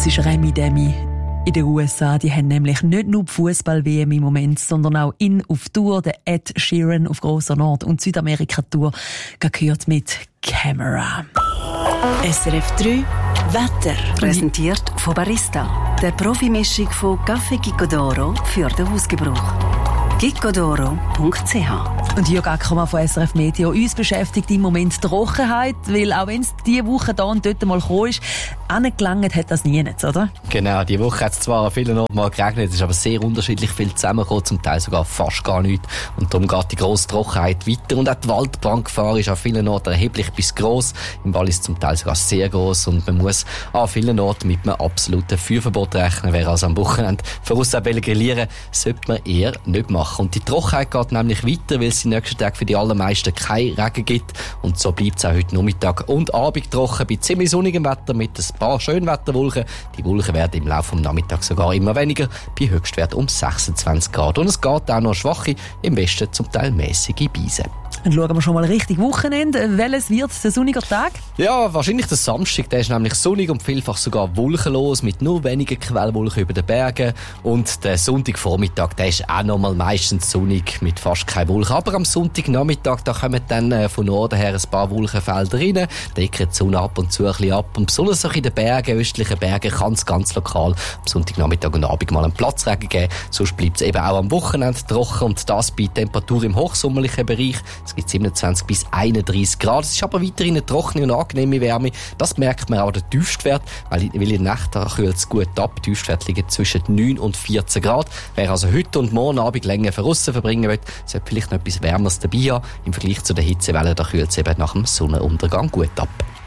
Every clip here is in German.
Das ist Remi Demi. In den USA, die haben nämlich nicht nur die Fußball-WM im Moment, sondern auch auf Tour, der Ed Sheeran auf grosser Nord- und Südamerika-Tour, gehört mit Camera. SRF 3 Wetter. Präsentiert von Barista. Der Profimischung von Café Gicodoro für den Hausgebrauch. gicodoro.ch. Und Jürg Ackermann von SRF Meteo. Uns beschäftigt im Moment die Trockenheit, weil auch wenn es diese Woche da und dort mal gekommen ist, angelangt hat das nie, oder? Genau, diese Woche hat es zwar an vielen Orten mal geregnet, es ist aber sehr unterschiedlich viel zusammengekommen, zum Teil sogar fast gar nichts. Und darum geht die grosse Trockenheit weiter. Und auch die Waldbrandgefahr ist an vielen Orten erheblich bis gross. Im Wallis zum Teil sogar sehr gross. Und man muss an vielen Orten mit einem absoluten Feuerverbot rechnen. Wer also am Wochenende voraus grillieren, sollte man eher nicht machen. Und die Trockenheit geht nämlich weiter, weil es die nächsten Tage für die allermeisten kein Regen gibt. Und so bleibt es auch heute Nachmittag und Abend trocken bei ziemlich sonnigem Wetter mit ein paar Schönwetterwolken. Die Wolken werden im Laufe des Nachmittags sogar immer weniger, bei Höchstwert um 26 Grad. Und es geht auch noch schwache, im Westen zum Teil mäßige Beise. Dann schauen wir schon mal richtig Wochenende. Welches wird der sonnige Tag? Ja, wahrscheinlich der Samstag. Der ist nämlich sonnig und vielfach sogar wolkenlos, mit nur wenigen Quellwolken über den Bergen. Und der Sonntagvormittag, der ist auch nochmal meistens sonnig, mit fast keinen Wolken. Aber am Sonntagnachmittag, da kommen dann von Norden her ein paar Wolkenfelder rein, decken die Sonne ab und zu ein bisschen ab. Und besonders auch in den Bergen, östlichen Bergen, kann es ganz lokal am Sonntagnachmittag und Abend mal einen Platzregen geben. Sonst bleibt es eben auch am Wochenende trocken und das bei Temperatur im hochsommerlichen Bereich. Es gibt 27 bis 31 Grad. Es ist aber weiterhin eine trockene und angenehme Wärme. Das merkt man auch an den Tiefstwert, weil in der Nacht kühlt es gut ab. Die Tiefstwerte liegen zwischen 9 und 14 Grad. Wer also heute und morgen Abend länger draussen verbringen will, sollte vielleicht noch etwas Wärmeres dabei haben. Im Vergleich zu den Hitzewellen, da kühlt es eben nach dem Sonnenuntergang gut ab.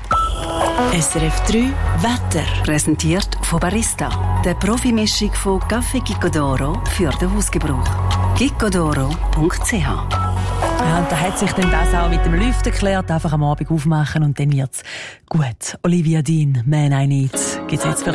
SRF 3 Wetter. Präsentiert von Barista. Der Profimischung von Café Gicodoro für den Hausgebrauch. gicodoro.ch. Ja, und da hat sich dann das auch mit dem Lüften geklärt. Einfach am Abend aufmachen und dann wird's gut. Olivia Dean, Man I Need, gibt's jetzt für